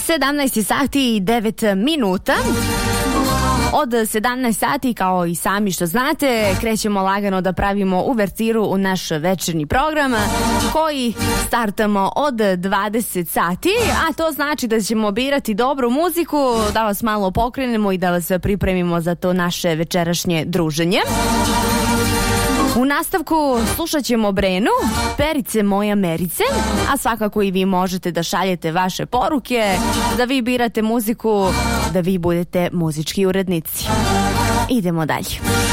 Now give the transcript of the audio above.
17 sati i 9 minuta. Od 17 sati, kao i sami što znate, krećemo lagano da pravimo uvertiru u naš večernji program koji startamo od 20 sati, a to znači da ćemo birati dobru muziku, da vas malo pokrenemo i da vas pripremimo za to naše večerašnje druženje. U nastavku slušat ćemo Brenu, Perice moja Merice, a svakako i vi možete da šaljete vaše poruke, da vi birate muziku, da vi budete muzički urednici. Idemo dalje.